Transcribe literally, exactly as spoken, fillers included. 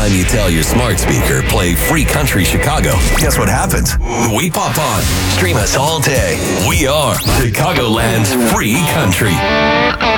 time you tell your smart speaker, play Free Country Chicago, guess what happens? We pop on. Stream us all day. We are Chicagoland's Free Country.